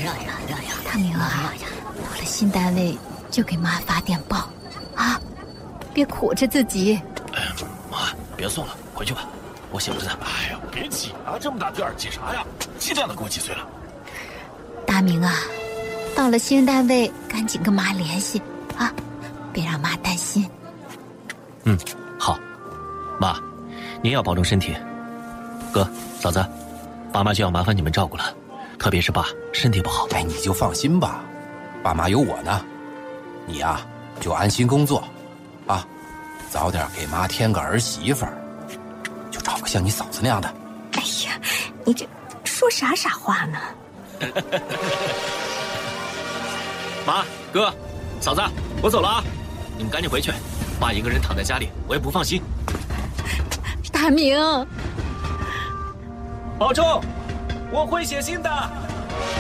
大明啊，到了新单位就给妈发电报啊，别苦着自己。 妈，别送了，回去吧，我写不字。 哎呀，别急啊，这么大个儿急啥呀？鸡蛋都过几岁了。 大明啊，到了新单位赶紧跟妈联系啊，别让妈担心。 好，妈，您要保重身体。哥，嫂子，爸妈就要麻烦你们照顾了，特别是爸身体不好。 哎，你就放心吧，爸妈有我呢。你呀，就安心工作，啊，早点给妈添个儿媳妇儿，就找个像你嫂子那样的。 哎呀，你这说啥傻话呢？ 妈，哥，嫂子，我走了啊，你们赶紧回去，爸一个人躺在家里，我也不放心。 大明， 保重，我会写信的。